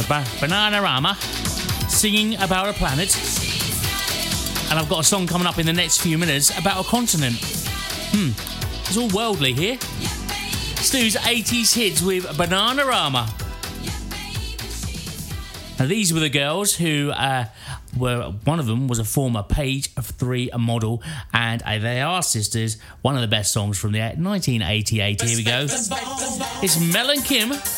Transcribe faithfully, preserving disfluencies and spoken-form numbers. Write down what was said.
ba- Bananarama singing about a planet. And I've got a song coming up in the next few minutes about a continent. Hmm, it's all worldly here. Stu's eighties hits with Bananarama. Now, these were the girls who uh, were, one of them was a former Page of Three model, and uh, they are sisters. One of the best songs from the nineteen eighty-eight. Here we go. It's Mel and Kim.